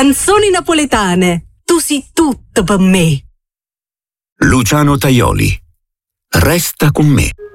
Canzoni napoletane. Tu sei tutto per me. Luciano Tajoli. Resta con me.